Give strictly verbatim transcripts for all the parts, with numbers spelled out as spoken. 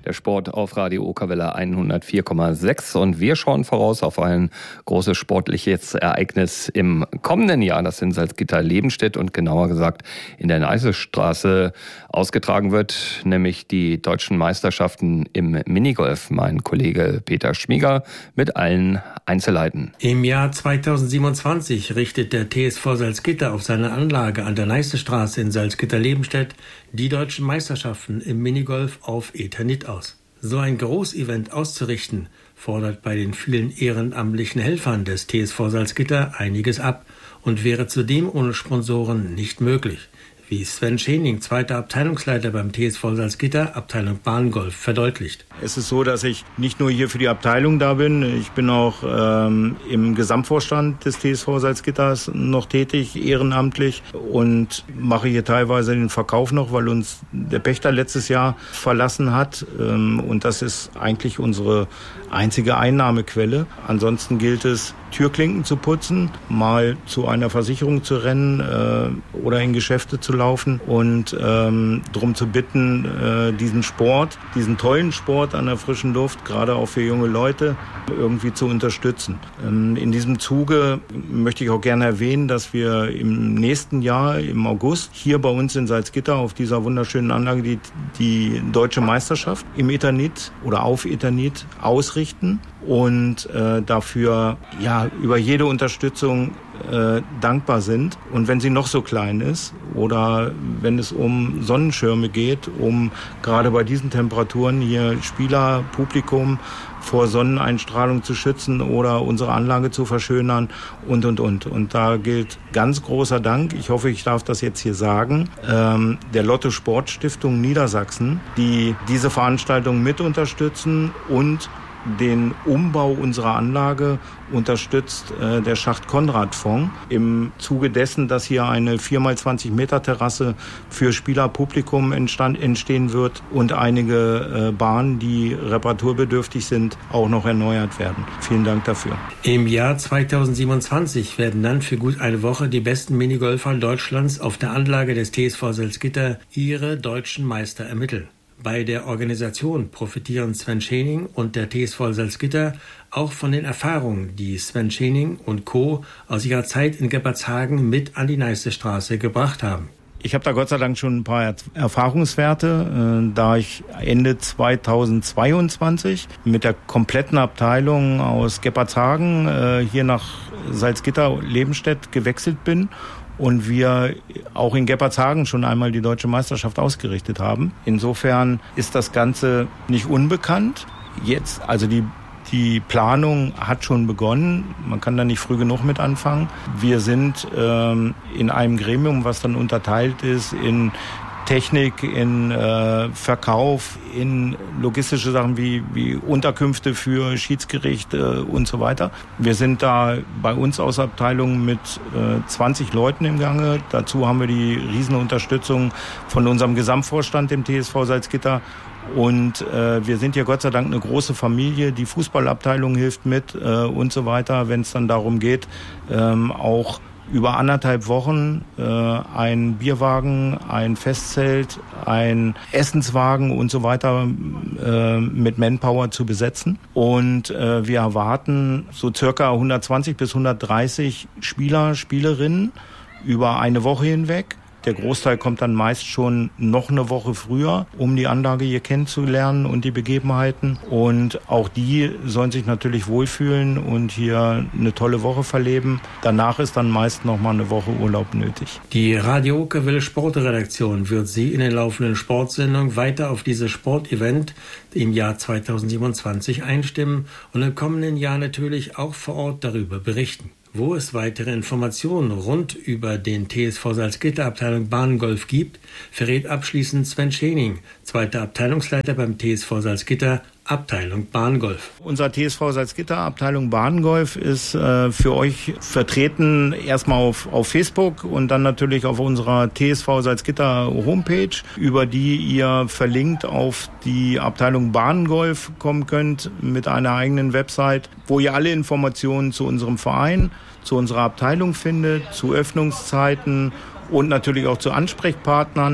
Der Sport auf Radio Okerwelle hundertvier Komma sechs und wir schauen voraus auf ein großes sportliches Ereignis im kommenden Jahr, das in Salzgitter-Lebenstedt und genauer gesagt in der Neißestraße ausgetragen wird, nämlich die deutschen Meisterschaften im Minigolf. Mein Kollege Peter Schmieger mit allen Einzelheiten. Im Jahr zweitausendsiebenundzwanzig richtet der T S V Salzgitter auf seiner Anlage an der Neißestraße in Salzgitter-Lebenstedt die deutschen Meisterschaften im Minigolf auf Eternit aus. So ein Großevent auszurichten, fordert bei den vielen ehrenamtlichen Helfern des T S V Salzgitter einiges ab und wäre zudem ohne Sponsoren nicht möglich, wie Sven Schening, zweiter Abteilungsleiter beim T S V Salzgitter, Abteilung Bahngolf, verdeutlicht. Es ist so, dass ich nicht nur hier für die Abteilung da bin, ich bin auch ähm, im Gesamtvorstand des T S V Salzgitters noch tätig, ehrenamtlich, und mache hier teilweise den Verkauf noch, weil uns der Pächter letztes Jahr verlassen hat, ähm, und das ist eigentlich unsere einzige Einnahmequelle. Ansonsten gilt es, Türklinken zu putzen, mal zu einer Versicherung zu rennen äh, oder in Geschäfte zu laufen und ähm, darum zu bitten, äh, diesen Sport, diesen tollen Sport an der frischen Luft, gerade auch für junge Leute, irgendwie zu unterstützen. Ähm, in diesem Zuge möchte ich auch gerne erwähnen, dass wir im nächsten Jahr, im August, hier bei uns in Salzgitter auf dieser wunderschönen Anlage die, die deutsche Meisterschaft im Eternit oder auf Eternit ausrichten und äh, dafür ja über jede Unterstützung äh, dankbar sind. Und wenn sie noch so klein ist oder wenn es um Sonnenschirme geht, um gerade bei diesen Temperaturen hier Spieler, Publikum vor Sonneneinstrahlung zu schützen oder unsere Anlage zu verschönern und, und, und. Und da gilt ganz großer Dank, ich hoffe, ich darf das jetzt hier sagen, ähm, der Lotto Sport Stiftung Niedersachsen, die diese Veranstaltung mit unterstützen und den Umbau unserer Anlage unterstützt äh, der Schacht-Konrad-Fonds im Zuge dessen, dass hier eine vier mal zwanzig Meter Terrasse für Spielerpublikum entstand, entstehen wird und einige äh, Bahnen, die reparaturbedürftig sind, auch noch erneuert werden. Vielen Dank dafür. Im Jahr zweitausendsiebenundzwanzig werden dann für gut eine Woche die besten Minigolfer Deutschlands auf der Anlage des T S V Salzgitter ihre deutschen Meister ermitteln. Bei der Organisation profitieren Sven Schening und der T S V Salzgitter auch von den Erfahrungen, die Sven Schening und Co. aus ihrer Zeit in Gebbertshagen mit an die Neißestraße gebracht haben. Ich habe da Gott sei Dank schon ein paar Erfahrungswerte, äh, da ich Ende zweitausendzweiundzwanzig mit der kompletten Abteilung aus Gebbertshagen äh, hier nach Salzgitter-Lebenstedt gewechselt bin und wir auch in Gebbertshagen schon einmal die deutsche Meisterschaft ausgerichtet haben. Insofern ist das Ganze nicht unbekannt. Jetzt, also die Die Planung hat schon begonnen. Man kann da nicht früh genug mit anfangen. Wir sind ähm, in einem Gremium, was dann unterteilt ist in Technik, in äh, Verkauf, in logistische Sachen wie, wie Unterkünfte für Schiedsgerichte und so weiter. Wir sind da bei uns aus Abteilung mit äh, zwanzig Leuten im Gange. Dazu haben wir die Riesenunterstützung von unserem Gesamtvorstand, dem T S V Salzgitter. Und äh, wir sind ja Gott sei Dank eine große Familie, die Fußballabteilung hilft mit äh, und so weiter, wenn es dann darum geht, ähm, auch über anderthalb Wochen äh, ein Bierwagen, ein Festzelt, ein Essenswagen und so weiter äh, mit Manpower zu besetzen. Und äh, wir erwarten so circa hundertzwanzig bis hundertdreißig Spieler, Spielerinnen über eine Woche hinweg. Der Großteil kommt dann meist schon noch eine Woche früher, um die Anlage hier kennenzulernen und die Begebenheiten. Und auch die sollen sich natürlich wohlfühlen und hier eine tolle Woche verleben. Danach ist dann meist noch mal eine Woche Urlaub nötig. Die Radio Okerwelle Sportredaktion wird Sie in den laufenden Sportsendungen weiter auf dieses Sportevent im Jahr zweitausendsiebenundzwanzig einstimmen und im kommenden Jahr natürlich auch vor Ort darüber berichten. Wo es weitere Informationen rund über den T S V Salzgitter Abteilung Bahngolf gibt, verrät abschließend Sven Schening, zweiter Abteilungsleiter beim T S V Salzgitter, Abteilung Bahngolf. Unser T S V Salzgitter Abteilung Bahngolf ist äh, für euch vertreten erstmal auf, auf Facebook und dann natürlich auf unserer T S V Salzgitter Homepage, über die ihr verlinkt auf die Abteilung Bahngolf kommen könnt mit einer eigenen Website, wo ihr alle Informationen zu unserem Verein, zu unserer Abteilung findet, zu Öffnungszeiten und natürlich auch zu Ansprechpartnern.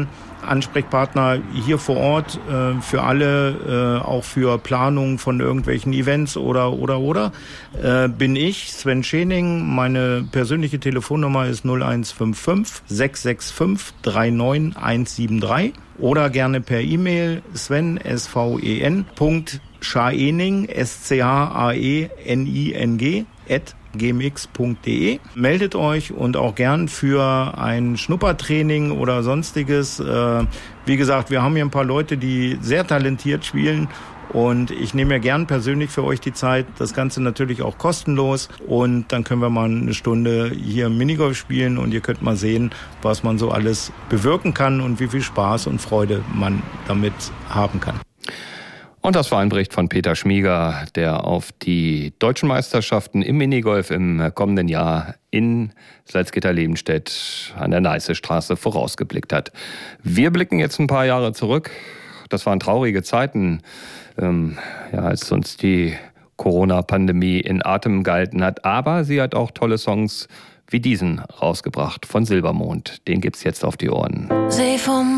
Ansprechpartner hier vor Ort äh, für alle, äh, auch für Planung von irgendwelchen Events oder, oder, oder, äh, bin ich, Sven Schening. Meine persönliche Telefonnummer ist null eins fünf fünf sechs sechs fünf drei neun eins sieben drei oder gerne per E-Mail Sven, S V E N, Punkt Schaening, S C H A E N I N G, at gmx punkt de. Meldet euch und auch gern für ein Schnuppertraining oder sonstiges. Äh, wie gesagt, wir haben hier ein paar Leute, die sehr talentiert spielen. Und ich nehme mir gern persönlich für euch die Zeit, das Ganze natürlich auch kostenlos. Und dann können wir mal eine Stunde hier Minigolf spielen und ihr könnt mal sehen, was man so alles bewirken kann und wie viel Spaß und Freude man damit haben kann. Und das war ein Bericht von Peter Schmieger, der auf die deutschen Meisterschaften im Minigolf im kommenden Jahr in Salzgitter-Lebenstedt an der Neißestraße vorausgeblickt hat. Wir blicken jetzt ein paar Jahre zurück. Das waren traurige Zeiten, ähm, ja, als uns die Corona-Pandemie in Atem gehalten hat. Aber sie hat auch tolle Songs wie diesen rausgebracht von Silbermond. Den gibt's jetzt auf die Ohren.